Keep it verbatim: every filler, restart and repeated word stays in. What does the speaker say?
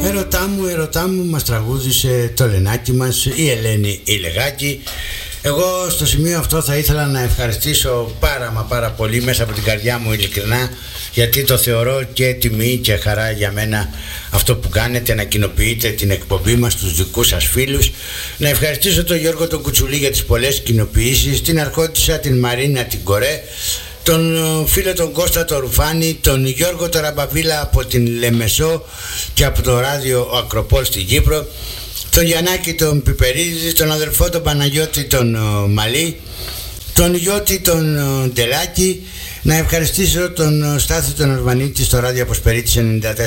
Ερωτά μου, ερωτά μου, μας τραγούδισε το Λενάκι μας η Ελένη η Λεγάκη. Εγώ στο σημείο αυτό θα ήθελα να ευχαριστήσω πάρα μα πάρα πολύ μέσα από την καρδιά μου ειλικρινά, γιατί το θεωρώ και τιμή και χαρά για μένα αυτό που κάνετε, να κοινοποιείτε την εκπομπή μας στους δικούς σας φίλους. Να ευχαριστήσω τον Γιώργο τον Κουτσουλή για τις πολλές κοινοποιήσεις, την Αρχόντισσα, την Μαρίνα την Κορέ, τον φίλο τον Κώστα τον Ρουφάνη, τον Γιώργο τον Ραμπαβίλα από την Λεμεσό και από το ράδιο ο Ακροπόλ στην Κύπρο, τον Γιαννάκη τον Πιπερίδη, τον αδελφό τον Παναγιώτη τον uh, Μαλή, τον Γιώτη τον uh, Ντελάκη. Να ευχαριστήσω τον uh, Στάθη τον Ορβανίτη στο ράδιο Αποσπερίτης ενενήντα τέσσερα